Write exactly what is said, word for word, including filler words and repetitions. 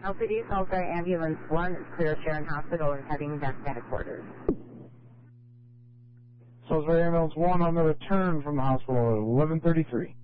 L C D Salisbury Ambulance one is clear Sharon Hospital and heading back to headquarters. Salisbury Ambulance one on the return from the hospital at eleven thirty-three.